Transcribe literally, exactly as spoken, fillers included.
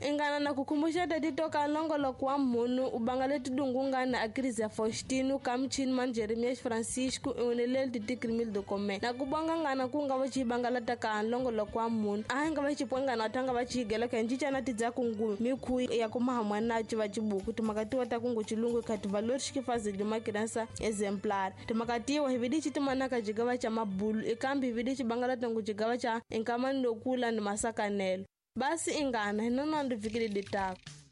ingana na kukumbusha tadito ka longolo kwa munu ubangale tudungunga na akriza Faustino kamchin man Jeremias Francisco unelel titikrimil dokome na kubanga ngana kunga wachi bangala taka longolo kwa munu ahanga wachi pwenga na tanga wachi gela kanjicha na tidza kungu miku ya kumahamwa na chiva chibuku tumakati watakungu chilungu kati valor shikifazi limakiransa exemplar tumakati wa hividi chitumana ka jigawa cha mabulu ikambi hividi chibangala tangu jigawa cha inkamani dokula ni masakanelo basi ingana hinono andufikiri ditako